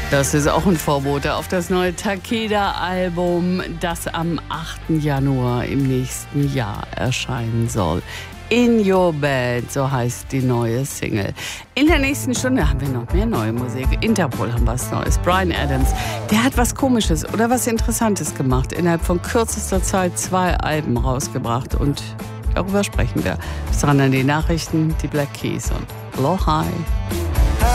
Das ist auch ein Vorbote auf das neue Takeda-Album, das am 8. Januar im nächsten Jahr erscheinen soll. In Your Bed, so heißt die neue Single. In der nächsten Stunde haben wir noch mehr neue Musik. Interpol haben was Neues. Bryan Adams, der hat was Komisches oder was Interessantes gemacht. Innerhalb von kürzester Zeit 2 Alben rausgebracht und darüber sprechen wir. Bis dran an die Nachrichten, die Black Keys und Aloha.